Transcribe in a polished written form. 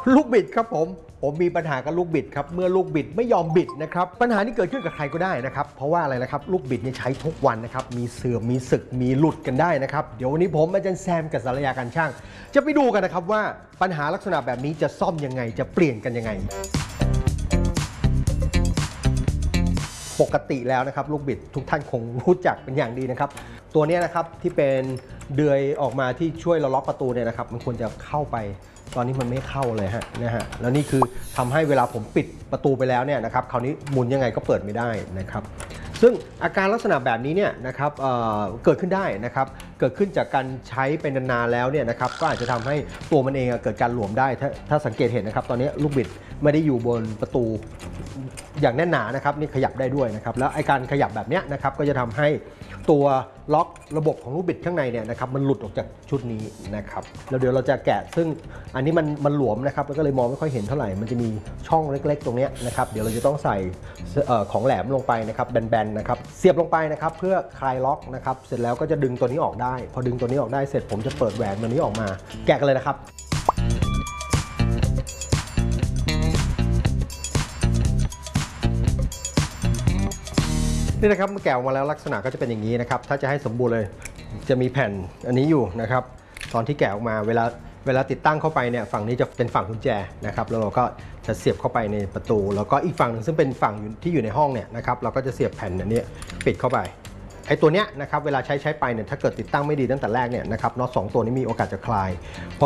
ลูกบิดครับผมมีปัญหากับลูกบิดครับเมื่อลูกบิดไม่ยอมบิดนะครับปัญหานี้เกิดขึ้นกับใครก็ได้นะครับเพราะว่าอะไรนะครับลูกบิดนี่ใช้ทุกวันนะครับมีเสื่อมมีสึกมีหลุดกันได้นะครับเดี๋ยววันนี้ผมอาจารย์แซมกับสารยาการช่างจะไปดูกันนะครับว่าปัญหาลักษณะแบบนี้จะซ่อมยังไงจะเปลี่ยนกันยังไงปกติแล้วนะครับลูกบิดทุกท่านคงรู้จักเป็นอย่างดีนะครับตัวนี้นะครับที่เป็นเดือยออกมาที่ช่วยเราล็อกประตูเนี่ยนะครับมันควรจะเข้าไปตอนนี้มันไม่เข้าเลยนะฮะแล้วนี่คือทำให้เวลาผมปิดประตูไปแล้วเนี่ยนะครับคราวนี้หมุนยังไงก็เปิดไม่ได้นะครับซึ่งอาการลักษณะแบบนี้เนี่ยนะครับเกิดขึ้นได้นะครับเกิดขึ้นจากการใช้เป็นนานๆแล้วเนี่ยนะครับก็อาจจะทำให้ตัวมันเองเกิดการหลวมได้ถ้าสังเกตเห็นนะครับตอนนี้ลูกบิดไม่ได้อยู่บนประตูอย่างแน่นหนานะครับนี่ขยับได้ด้วยนะครับแล้วไอการขยับแบบนี้นะครับก็จะทำให้ตัวล็อกระบบของลูกบิดข้างในเนี่ยนะครับมันหลุดออกจากชุดนี้นะครับแล้วเดี๋ยวเราจะแกะซึ่งอันนี้มันหลวมนะครับก็เลยมองไม่ค่อยเห็นเท่าไหร่มันจะมีช่องเล็กๆตรงนี้นะครับเดี๋ยวเราจะต้องใส่ของแหลมลงไปนะครับแบนๆนะครับเสียบลงไปนะครับเพื่อคลายล็อกนะครับเสร็จแล้วก็จะดึงตัวนี้ออกได้พอดึงตัวนี้ออกได้เสร็จผมจะเปิดแหวนตัวนี้ออกมาแกะกันเลยนะครับนี่นะครับเมื่อแกะออกมาแล้วลักษณะก็จะเป็นอย่างนี้นะครับถ้าจะให้สมบูรณ์เลยจะมีแผ่นอันนี้อยู่นะครับตอนที่แกะออกมาเวลาติดตั้งเข้าไปเนี่ยฝั่งนี้จะเป็นฝั่งกุญแจนะครับแล้วเราก็จะเสียบเข้าไปในประตูแล้วก็อีกฝั่งหนึ่งซึ่งเป็นฝั่งที่อยู่ในห้องเนี่ยนะครับเราก็จะเสียบแผ่นอันนี้ปิดเข้าไปไอ้ตัวเนี้ยนะครับเวลาใช้ไปเนี่ยถ้าเกิดติดตั้งไม่ดีตั้งแต่แรกเนี่ยนะครับน็อต2ตัวนี้มีโอกาสจะคลายพอ